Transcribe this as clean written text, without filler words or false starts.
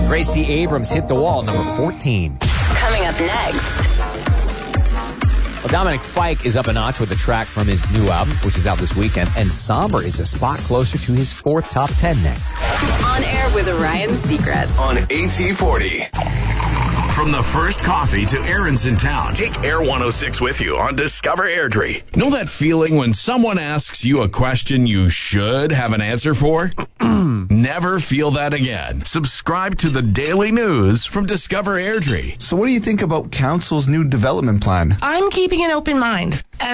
Gracie Abrams hit the wall, number 14. Coming up next. Well, Dominic Fike is up a notch with a track from his new album, which is out this weekend, and Somber is a spot closer to his 4th top 10 next. On air with Ryan Seacrest. On AT40. From the first coffee to errands in town, take Air 106 with you on Discover Airdrie. Know that feeling when someone asks you a question you should have an answer for? Never feel that again. Subscribe to the daily news from Discover Airdrie. So what do you think about Council's new development plan? I'm keeping an open mind.